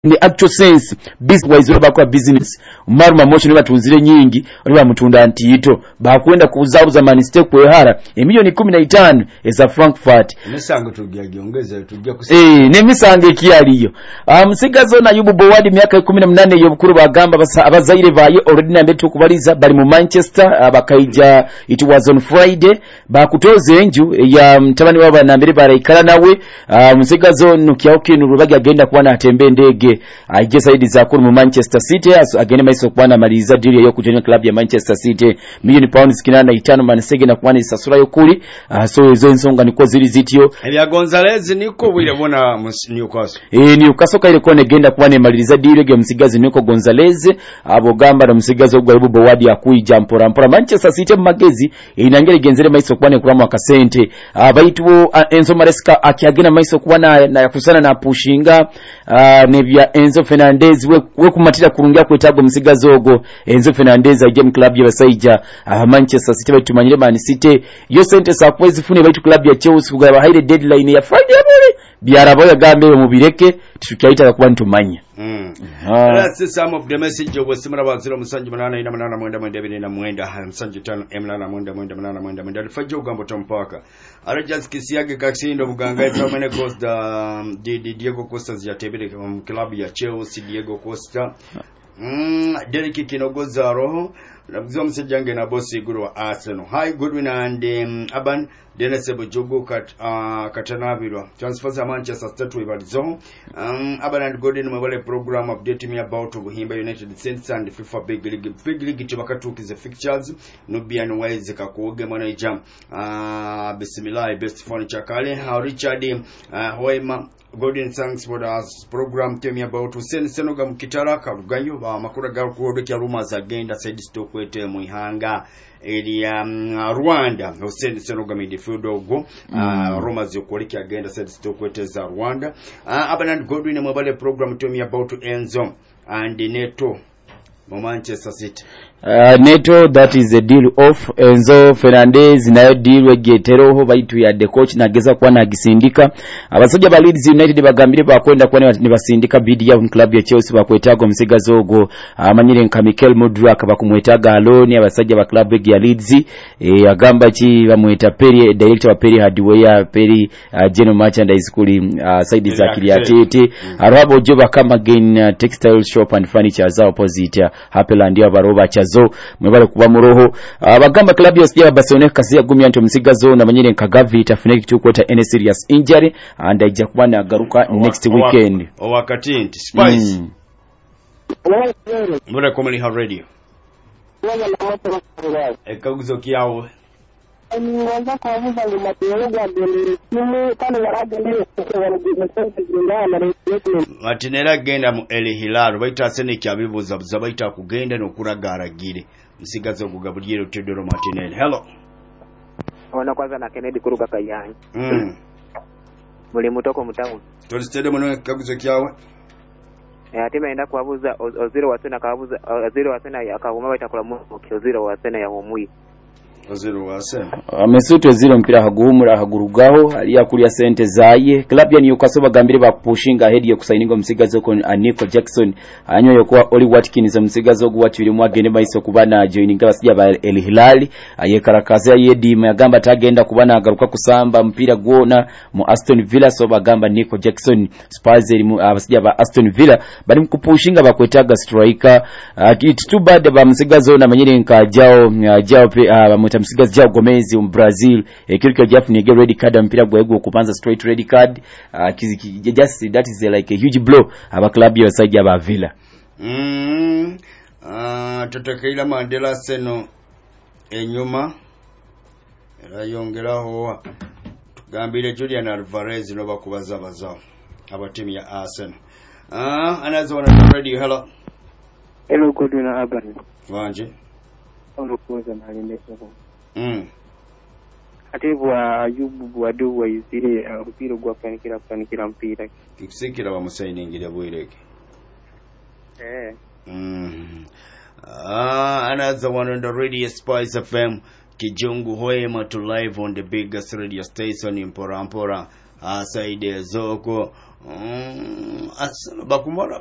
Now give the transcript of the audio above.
in the actual sense business wise bakwa business maruma mocho ne batunzire nyingi oliba mutunda ntito bakwenda kuzabuza Man City kwehara emilioni 15 eza Frankfurt misango tugiongeza ne misango kiyaliyo musigazo na Yubu Bowadi myaka 18 y'obukuru bagamba abazaire baye already nambe tukubaliza bali mu Manchester bakaija it was on Friday bakutoze enju ya mtabani waba nambere barayikala nawe musigazo nukya okinu rubaga agenda kuba atembe ndege aje saidi za kuru mu Manchester City agende maiso kuba maliza deal yo kujoina club ya Manchester City milioni pounds 5 Man City na kuba isasura yo kuri so izo nsonga niko ziri zityo ebya Gonzalez niko bwire bona mu Newcastle Newcastle kaire kone genda kuba maliza deal yo musigazi niko Gonzalez abo gamba na musigazi ogwa Yubu Bowadi akuija mpora Manchester City magezi inangere genzere maiso kuba kuramu akasente baitu Enzo Maresca akiagena maiso kuba na yakusana na pushinga nebya Enzo Fernandez we kumatira kurungia kwetago musigazi ogo Enzo Fernandez aje mu club ya Basaija Manchester City baitumanyire Man City yo sente sakwezi fune baitu club ya Chelsea kugaba haile deadline ya Friday abole byarabo yagambe mu bireke tukyayita kuba ntumanya that's some of the message of Simara Baziro Musanji Manana ina manana mwenda mwenda Musanji tano emlana mwenda fajo ugambo tampaka arajas kisiage kaksindo buganga itamene Costa Diego Costa ya tebele club ya Chelsea Diego Costa Derek Kinogoza roho nabzo msejange na bosi guru wa Arsenal hi Goodwin and Aban Dennis Bojogo katanabirwa transfers ya Manchester City wibalizo Aban and Goodwin mwale program update me about Buhimba United Saints and FIFA Big League tibakatukize fixtures Nubian Wise kakuoge manager bismillah best furniture kale Richard Hoema Golden thanks for the program tell me about Hussein Senoga mkitara karugayo makura garu kuodekya rumors agenda said stokwete muihanga area Rwanda Hussein Senoga midfield ogo rumors yokuolekya agenda said stokwete za Rwanda Abanand Godwin mwabale program tell me about Enzo and Neto Manchester City Neto that is the deal of Enzo Fernandez nayo deal wegeteroho baitu ya the coach nageza kwa nagisindika abasoja ba Leeds United bagambire bakwenda kwa ne basindika bidi ya club ya Chelsea bakwetaga musigazogo amanyire nka Mikel Mudrak bakumwetaga alone abasoja ba club ya Leeds agamba chi bamweta Peri director wa Peri Hardware Peri general merchandise kuli side za Kiliatete arabo joba kama gain textile shop and furniture za opposite Hapeland ya baroba zo mwebale kuba muroho abagamba club ya Barcelona kasi ya gumi anto musigazo na manyire nkagavi tafuneki tukweta any serious injury and ajja kubana agaruka next weekend wakati nti Spice mbona komali ha radio ekaguzo kiawo nianza kuuliza ni material ya simu kana waradele matinera genda mu El Hilal baita sene kyabibuza baita kugenda nokuragaragira musigazo kugabuliero Tedoro Martinelli hello ona kwanza na Kennedy kuruga kayani muri mutoko mutamu tolistede muno kaguzo kyawe atima enda kwabuza oziro wasena kabuza oziro wasena yakaguma baita kula mu oziro wasena ya homui Oziro wasena amesuto zero mpira hagumura hagurugaho ali yakulia sente zaye club ya Newcastle bagambire bakupushinga head yo kusaininga musigazo ko Nico Jackson anyoyo kwa Oli Watkins musigazo gwatwiri mwagene maiso kubana joininga basija ba El Hilal ayekarakaza yedima yagamba tagenda kubana agaruka kusamba mpira gwona mu Aston Villa so bagamba Nico Jackson Spurs abasija ba Aston Villa bali mkupushinga bakwetaga striker it's too bad ba musigazo na manyire nka jao pe musigazi jao Gomez Brazil kiriko Jeff nige red card mpira gwego kupanza straight red card just that is like a huge blow aba club ya Saja ba Villa tutakeila Mandela seno enyuma era yongeraho tugambire Julian Alvarez no bakubaza bazao aba team ya Arsenal anazo wana radio hello Godwin Aban wanje olukoza malimesho atebwa Ayubu bwado wayizire upiro gwa panikira mpira kisikira bamusainingira bwireke another one on the radio Spice FM Kijungu Hoema to live on the biggest radio station in Porampora Saide Zoko bakumara